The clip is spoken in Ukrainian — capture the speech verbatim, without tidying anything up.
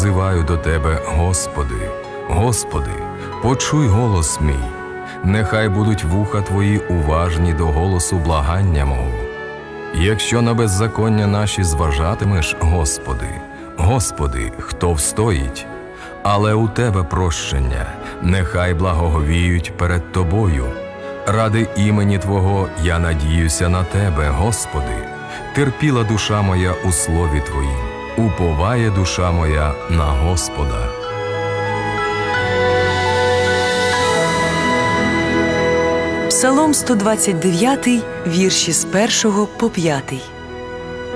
взиваю до Тебе, Господи. Господи, почуй голос мій. Нехай будуть вуха Твої уважні до голосу благання мого. Якщо на беззаконня наші зважатимеш, Господи, Господи, хто встоїть? Але у Тебе прощення, нехай благоговіють перед Тобою. Ради імені Твого я надіюся на Тебе, Господи. Терпіла душа моя у слові Твоїм, уповає душа моя на Господа. Псалом сто двадцять дев'ятий, вірші з першого по п'ятий.